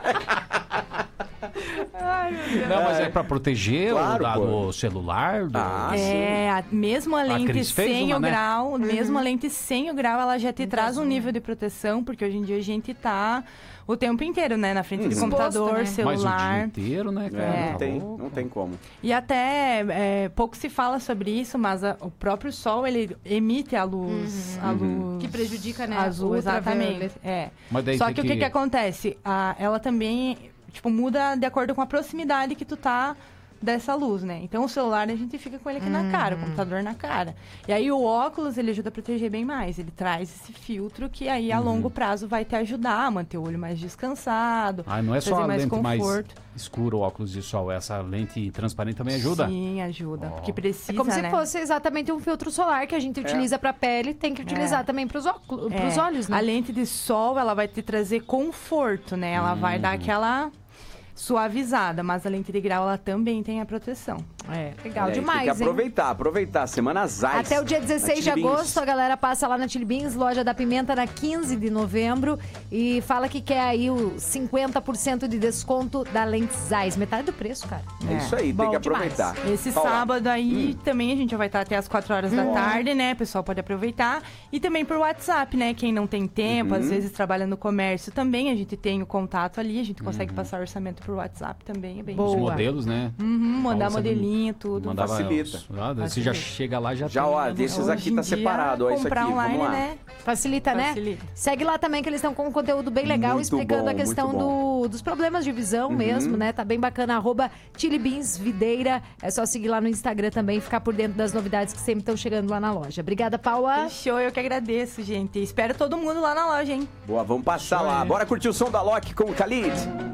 Ai, meu Deus. Não, mas é pra proteger o celular? Mesmo a lente Cris fez sem uma, o né? grau, mesmo a lente sem o grau, ela já te traz um nível de proteção, porque hoje em dia a gente tá o tempo inteiro, né? Na frente de computador, Exposto, né? Mas o celular. dia inteiro, né, cara? Não tem como. E até pouco se fala sobre isso, mas o próprio sol, ele emite a luz. A luz Que prejudica, né? azul, exatamente. Ultravioleta. Mas daí Só tem que o que acontece? Ela também, muda de acordo com a proximidade que tu tá dessa luz, né? Então o celular a gente fica com ele aqui na cara, o computador na cara. E aí o óculos, ele ajuda a proteger bem mais. Ele traz esse filtro que aí a longo prazo vai te ajudar a manter o olho mais descansado. Não é só a mais lente mais conforto. escura, o óculos de sol. Essa lente transparente também ajuda? Sim, ajuda. Porque precisa, É como se né? fosse exatamente um filtro solar que a gente utiliza pra pele, tem que utilizar também pros olhos, né? A lente de sol, ela vai te trazer conforto, né? Ela vai dar aquela suavizada, mas a lente de grau, ela também tem a proteção. Legal Tem demais, que aproveitar. Semana Zais. Até o dia 16 de na Chili Beans. agosto, a galera passa lá na Chili Beans, Loja da Pimenta, na 15 de novembro, e fala que quer aí o 50% de desconto da lente Zeiss. Metade do preço, cara. É isso aí, tem Bom que demais. aproveitar. Esse Paula. sábado aí também a gente já vai estar até as 4 horas da tarde, né? O pessoal pode aproveitar. E também por WhatsApp, né? Quem não tem tempo, às vezes trabalha no comércio também, a gente tem o contato ali, a gente consegue passar orçamento por WhatsApp também, é bem Os Boa. modelos, né? mandar Paula, modelinho, tudo. Mandava Facilita. Você já chega lá, já Já, tem, ó, né? desses Hoje aqui em tá dia, separado, ó, isso aqui, comprar online, vamos lá. né? Facilita, né? Facilita. Segue lá também que eles estão com um conteúdo bem legal, Muito explicando bom, a questão muito bom. dos problemas de visão mesmo, né? Tá bem bacana, @ChiliBeansVideira. É só seguir lá no Instagram também, ficar por dentro das novidades que sempre estão chegando lá na loja. Obrigada, Paula. Show, eu que agradeço, gente. Espero todo mundo lá na loja, hein? Boa, vamos passar lá. Bora curtir o som da Loki com o Khalid.